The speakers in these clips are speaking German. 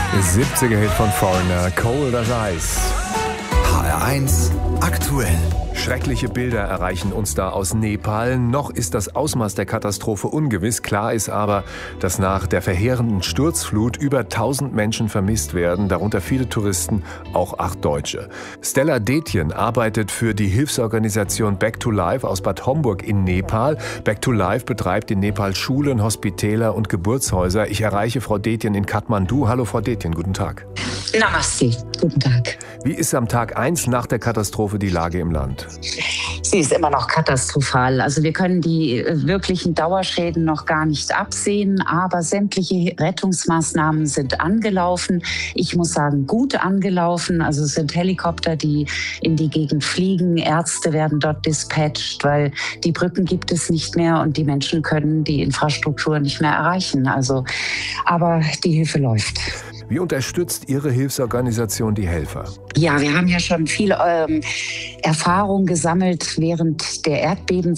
70er-Hit von Foreigner, Cold as Ice. HR1 aktuell. Schreckliche Bilder erreichen uns da aus Nepal. Noch ist das Ausmaß der Katastrophe ungewiss. Klar ist aber, dass nach der verheerenden Sturzflut über 1000 Menschen vermisst werden, darunter viele Touristen, auch 8 Deutsche. Stella Detjen arbeitet für die Hilfsorganisation Back to Life aus Bad Homburg in Nepal. Back to Life betreibt in Nepal Schulen, Hospitäler und Geburtshäuser. Ich erreiche Frau Detjen in Kathmandu. Hallo Frau Detjen, guten Tag. Namaste, guten Tag. Wie ist am Tag 1 nach der Katastrophe die Lage im Land? Sie ist immer noch katastrophal. Also wir können die wirklichen Dauerschäden noch gar nicht absehen, aber sämtliche Rettungsmaßnahmen sind angelaufen. Ich muss sagen, gut angelaufen. Also es sind Helikopter, die in die Gegend fliegen. Ärzte werden dort dispatcht, weil die Brücken gibt es nicht mehr und die Menschen können die Infrastruktur nicht mehr erreichen. Aber die Hilfe läuft. Wie unterstützt Ihre Hilfsorganisation die Helfer? Ja, wir haben ja schon viel Erfahrung gesammelt während der Erdbeben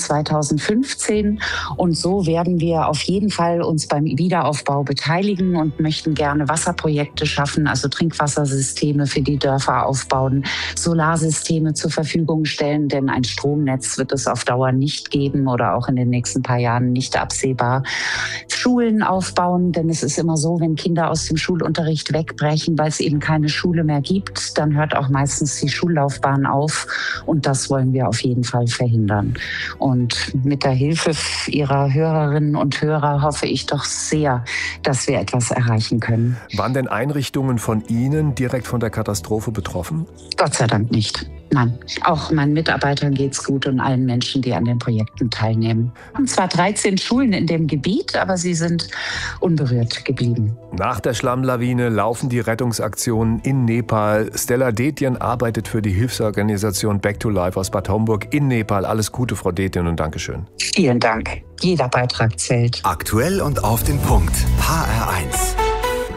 2015 und so werden wir auf jeden Fall uns beim Wiederaufbau beteiligen und möchten gerne Wasserprojekte schaffen, also Trinkwassersysteme für die Dörfer aufbauen, Solarsysteme zur Verfügung stellen, denn ein Stromnetz wird es auf Dauer nicht geben oder auch in den nächsten paar Jahren nicht absehbar. Schulen aufbauen, denn es ist immer so, wenn Kinder aus dem Schulunterricht wegbrechen, weil es eben keine Schule mehr gibt, dann hört auch meistens die Schullaufbahn auf und das wollen wir auf jeden Fall verhindern. Und mit der Hilfe Ihrer Hörerinnen und Hörer hoffe ich doch sehr, dass wir etwas erreichen können. Waren denn Einrichtungen von Ihnen direkt von der Katastrophe betroffen? Gott sei Dank nicht. Nein, auch meinen Mitarbeitern geht's gut und allen Menschen, die an den Projekten teilnehmen. Und zwar 13 Schulen in dem Gebiet, aber sie sind unberührt geblieben. Nach der Schlammlawine laufen die Rettungsaktionen in Nepal. Stella Detjen arbeitet für die Hilfsorganisation Back to Life aus Bad Homburg in Nepal. Alles Gute, Frau Detjen, und Dankeschön. Vielen Dank. Jeder Beitrag zählt. Aktuell und auf den Punkt. HR1.